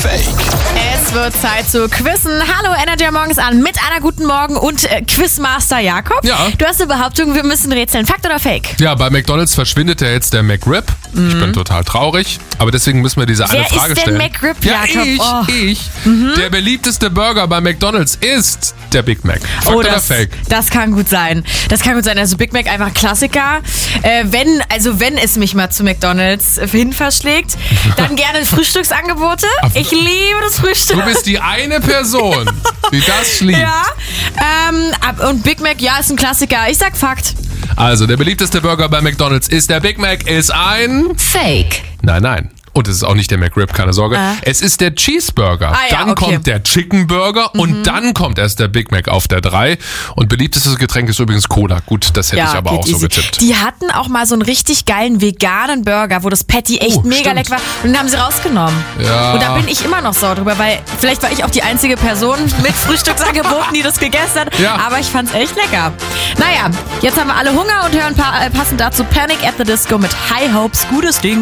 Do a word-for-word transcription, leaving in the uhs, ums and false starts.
Fake? Es wird Zeit zu quizzen. Hallo, Energy morgens an mit einer guten Morgen und äh, Quizmaster Jakob. Ja. Du hast eine Behauptung, wir müssen rätseln. Fakt oder Fake? Ja, bei McDonald's verschwindet ja jetzt der McRib. Mhm. Ich bin total traurig, aber deswegen müssen wir diese Wer eine Frage ist stellen. denn McRib, ja, Jakob? ich, Oh. ich. Mhm. Der beliebteste Burger bei McDonald's ist der Big Mac. Fakt oh, oder das, Fake? das kann gut sein. Das kann gut sein. Also Big Mac einfach Klassiker. Äh, wenn, also wenn es mich mal zu McDonald's hin verschlägt, dann gerne Frühstücksangebote. Ich liebe das Frühstück. Du bist die eine Person, die das liebt. Ja, ähm, ab- und Big Mac, ja, ist ein Klassiker. Ich sag Fakt. Also, der beliebteste Burger bei McDonald's ist der Big Mac, ist ein... Fake. Nein, nein. Und es ist auch nicht der McRib, keine Sorge. Ah. Es ist der Cheeseburger. Ah, ja, dann okay. kommt der Chicken Burger mhm. und dann kommt erst der Big Mac auf der drei. Und beliebtestes Getränk ist übrigens Cola. Gut, das hätte Ja, ich aber geht auch so easy. getippt. Die hatten auch mal so einen richtig geilen veganen Burger, wo das Patty echt Oh, mega stimmt. lecker war. Und den haben sie rausgenommen. Ja. Und da bin ich immer noch sauer drüber, weil vielleicht war ich auch die einzige Person mit Frühstücksangeboten, die das gegessen hat. Ja. Aber ich fand's echt lecker. Naja, jetzt haben wir alle Hunger und hören pa- äh, passend dazu Panic at the Disco mit High Hopes. Gutes Ding.